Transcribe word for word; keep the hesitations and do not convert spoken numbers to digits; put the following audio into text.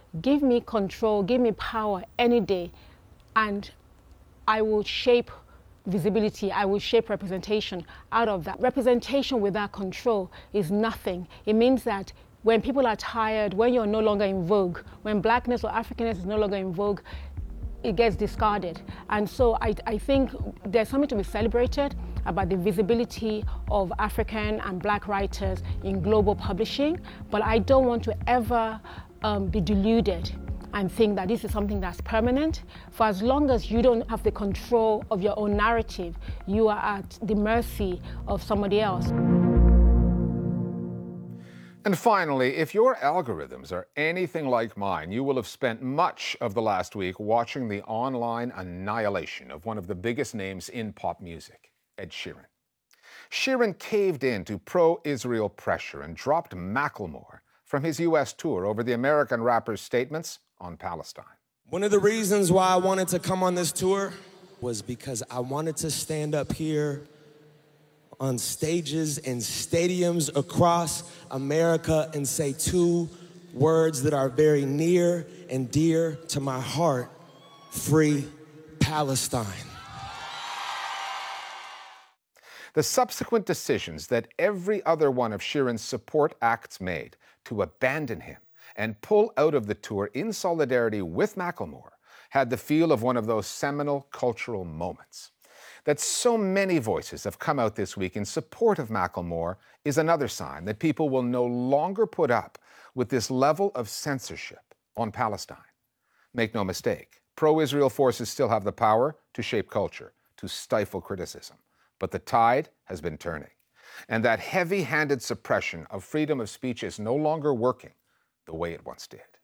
give me control, give me power any day, and I will shape visibility, I will shape representation out of that. Representation without control is nothing. It means that when people are tired, when you're no longer in vogue, when blackness or Africanness is no longer in vogue, it gets discarded. And so I, I think there's something to be celebrated about the visibility of African and black writers in global publishing, but I don't want to ever um, be deluded and think that this is something that's permanent. For as long as you don't have the control of your own narrative, you are at the mercy of somebody else. And finally, if your algorithms are anything like mine, you will have spent much of the last week watching the online annihilation of one of the biggest names in pop music, Ed Sheeran. Sheeran caved in to pro-Israel pressure and dropped Macklemore from his U S tour over the American rapper's statements on Palestine. One of the reasons why I wanted to come on this tour was because I wanted to stand up here on stages and stadiums across America and say two words that are very near and dear to my heart: free Palestine. The subsequent decisions that every other one of Sheeran's support acts made to abandon him and pull out of the tour in solidarity with Macklemore had the feel of one of those seminal cultural moments. That so many voices have come out this week in support of Macklemore is another sign that people will no longer put up with this level of censorship on Palestine. Make no mistake, pro-Israel forces still have the power to shape culture, to stifle criticism. But the tide has been turning, and that heavy-handed suppression of freedom of speech is no longer working the way it once did.